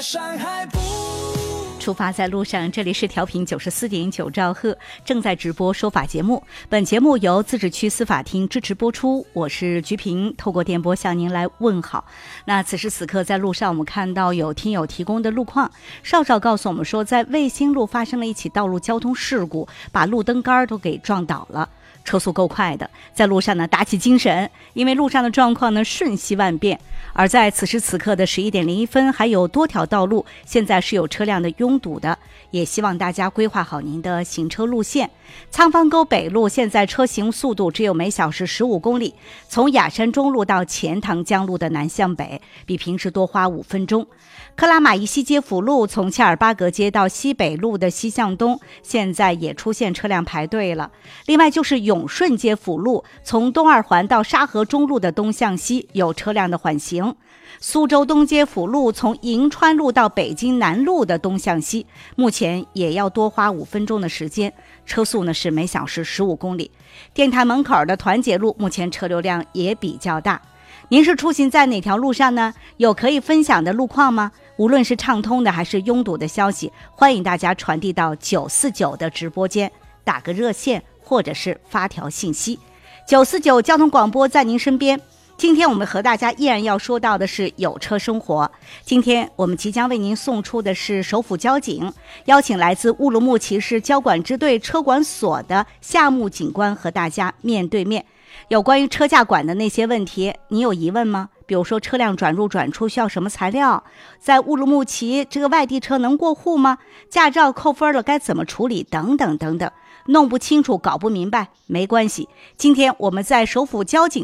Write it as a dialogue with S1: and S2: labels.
S1: 山海不
S2: 出发在路上，这里是调频94.9兆赫，正在直播说法节目。本节目由自治区司法厅支持播出，我是菊萍，透过电波向您来问好。那此时此刻在路上，我们看到有听友提供的路况，少少告诉我们说，在卫星路发生了一起道路交通事故，把路灯杆都给撞倒了。车速够快的，在路上呢打起精神，因为路上的状况呢瞬息万变。而在此时此刻的11点01分，还有多条道路现在是有车辆的拥堵的，也希望大家规划好您的行车路线。仓方沟北路现在车行速度只有每小时15公里，从雅山中路到钱塘江路的南向北，比平时多花5分钟。克拉玛依西街辅路从恰尔巴格街到西北路的西向东，现在也出现车辆排队了。另外就是永顺街辅路从东二环到沙河中路的东向西有车辆的缓行。苏州东街辅路从银川路到北京南路的东向西，目前也要多花5分钟的时间，车速呢是每小时15公里。电台门口的团结路目前车流量也比较大。您是出行在哪条路上呢？有可以分享的路况吗？无论是畅通的还是拥堵的消息，欢迎大家传递到949的直播间，打个热线或者是发条信息。949交通广播在您身边。今天我们和大家依然要说到的是有车生活。今天我们即将为您送出的是首府交警，邀请来自乌鲁木齐市交管支队车管所的夏木警官和大家面对面。有关于车驾管的那些问题，你有疑问吗？比如说车辆转入转出需要什么材料？在乌鲁木齐这个外地车能过户吗？驾照扣分了该怎么处理？等等等等，弄不清楚搞不明白没关系，今天我们在首府交警